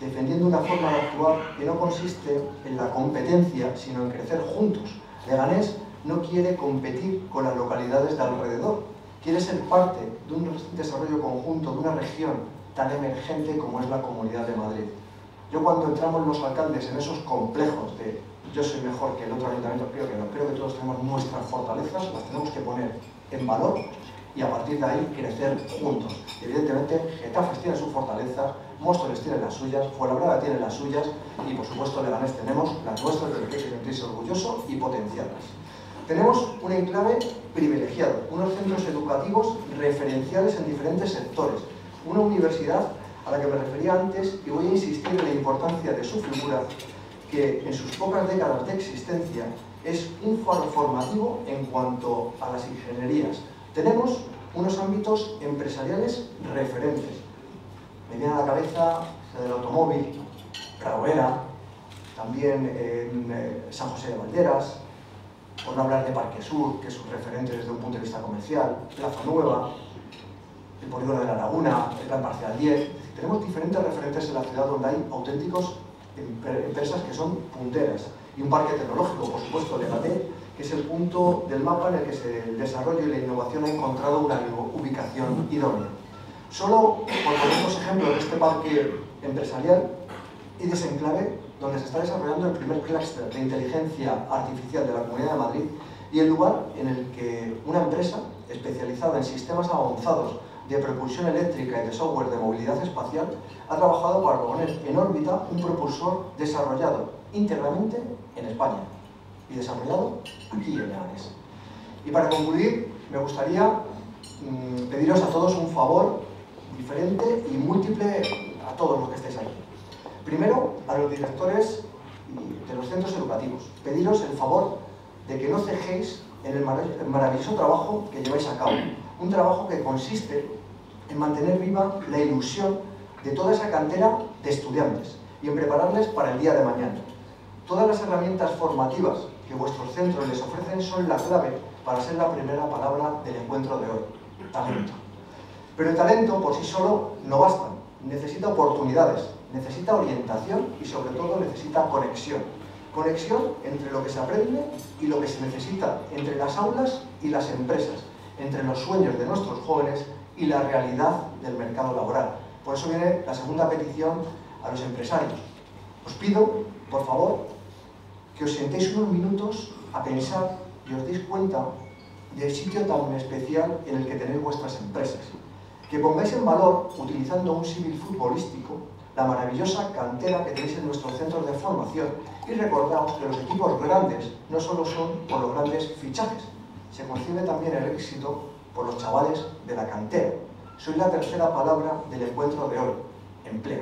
defendiendo una forma de actuar que no consiste en la competencia, sino en crecer juntos. Leganés no quiere competir con las localidades de alrededor, quiere ser parte de un desarrollo conjunto de una región tan emergente como es la Comunidad de Madrid. Yo cuando entramos los alcaldes en esos complejos de yo soy mejor que el otro ayuntamiento, creo que no, creo que todos tenemos nuestras fortalezas, las tenemos que poner en valor y a partir de ahí crecer juntos. Evidentemente, Getafe tiene sus fortalezas, Móstoles tiene las suyas, Fuenlabrada tiene las suyas y por supuesto Leganés tenemos las nuestras, de las que hay que sentirse orgulloso y potenciarlas. Tenemos un enclave privilegiado, unos centros educativos referenciales en diferentes sectores, una universidad a la que me refería antes y voy a insistir en la importancia de su figura, que en sus pocas décadas de existencia es un faro formativo en cuanto a las ingenierías. Tenemos unos ámbitos empresariales referentes. Me viene a la cabeza el automóvil, Pradovera, también en San José de Valderas, por no hablar de Parque Sur, que es un referente desde un punto de vista comercial, Plaza Nueva, el Polígono de la Laguna, el Plan Parcial 10. Tenemos diferentes referentes en la ciudad donde hay auténticos empresas que son punteras. Y un parque tecnológico, por supuesto, Leganés, que es el punto del mapa en el que el desarrollo y la innovación ha encontrado una ubicación idónea. Solo por poner dos ejemplos de este parque empresarial y desenclave, donde se está desarrollando el primer clúster de inteligencia artificial de la Comunidad de Madrid y el lugar en el que una empresa especializada en sistemas avanzados de propulsión eléctrica y de software de movilidad espacial ha trabajado para poner en órbita un propulsor desarrollado íntegramente en España y desarrollado aquí en Leganés. Y para concluir, me gustaría pediros a todos un favor diferente y múltiple a todos los que estéis aquí. Primero, a los directores de los centros educativos, pediros el favor de que no cejéis en el maravilloso trabajo que lleváis a cabo. Un trabajo que consiste en mantener viva la ilusión de toda esa cantera de estudiantes y en prepararles para el día de mañana. Todas las herramientas formativas que vuestros centros les ofrecen son la clave para ser la primera palabra del encuentro de hoy: talento. Pero el talento por sí solo no basta, necesita oportunidades, necesita orientación y sobre todo necesita conexión. Conexión entre lo que se aprende y lo que se necesita, entre las aulas y las empresas, entre los sueños de nuestros jóvenes y la realidad del mercado laboral. Por eso viene la segunda petición a los empresarios. Os pido, por favor, que os sentéis unos minutos a pensar y os deis cuenta del sitio tan especial en el que tenéis vuestras empresas. Que pongáis en valor, utilizando un símil futbolístico, la maravillosa cantera que tenéis en nuestros centros de formación y recordaos que los equipos grandes no solo son por los grandes fichajes, se concibe también el éxito por los chavales de la cantera. Soy la tercera palabra del encuentro de hoy: empleo.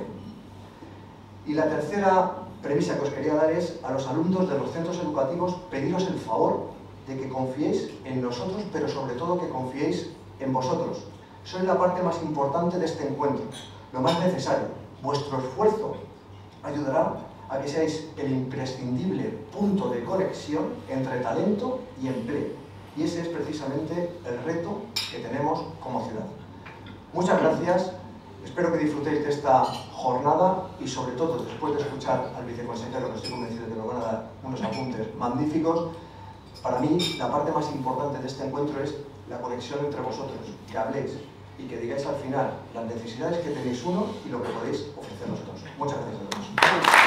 Y la tercera premisa que os quería dar es a los alumnos de los centros educativos pediros el favor de que confiéis en nosotros, pero sobre todo que confiéis en vosotros. Sois la parte más importante de este encuentro, lo más necesario. Vuestro esfuerzo ayudará a que seáis el imprescindible punto de conexión entre talento y empleo. Y ese es precisamente el reto que tenemos como ciudad. Muchas gracias, espero que disfrutéis de esta jornada y sobre todo, después de escuchar al viceconsejero, que estoy convencido de que nos van a dar unos apuntes magníficos, para mí la parte más importante de este encuentro es la conexión entre vosotros, que habléis y que digáis al final las necesidades que tenéis uno y lo que podéis ofrecernos otros. Muchas gracias a todos.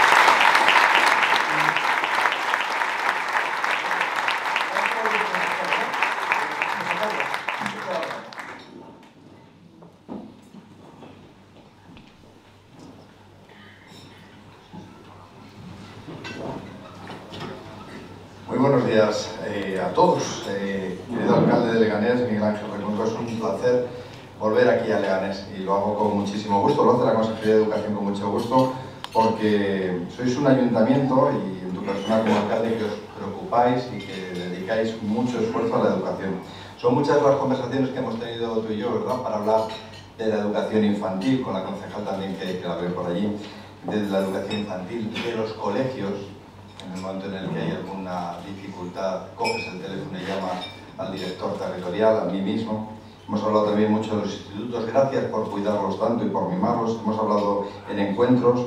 Muy buenos días a todos. Querido alcalde de Leganés, Miguel Ángel Reconco, es un placer volver aquí a Leganés y lo hago con muchísimo gusto, lo hace la Consejería de Educación con mucho gusto, porque sois un ayuntamiento y en tu persona como alcalde que os preocupáis y que dedicáis mucho esfuerzo a la educación. Son muchas las conversaciones que hemos tenido tú y yo, ¿verdad?, para hablar de la educación infantil, con la concejal también que la veo por allí, de la educación infantil, de los colegios. En el momento en el que hay alguna dificultad, coges el teléfono y llamas al director territorial, a mí mismo. Hemos hablado también mucho de los institutos, gracias por cuidarlos tanto y por mimarlos. Hemos hablado en encuentros